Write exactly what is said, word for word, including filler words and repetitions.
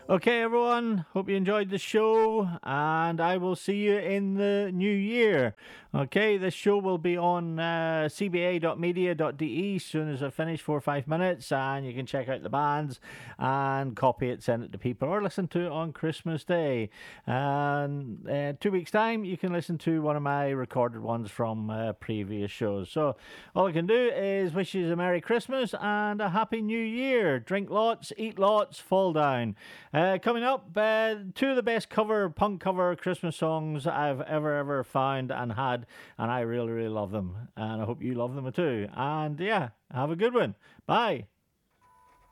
Okay, everyone. Hope you enjoyed the show, and I will see you in the new year. Okay, this show will be on uh, c b a dot media dot d e as soon as I finish four or five minutes, and you can check out the bands and copy it, send it to people, or listen to it on Christmas Day. And uh, two weeks' time, you can listen to one of my recorded ones from uh, previous shows. So all I can do is wish you a Merry Christmas and a Happy New Year. Drink lots, eat lots, fall down. Uh, coming up, uh, two of the best cover punk cover Christmas songs I've ever, ever found and had, and I really, really love them. And I hope you love them too. And yeah, have a good one. Bye.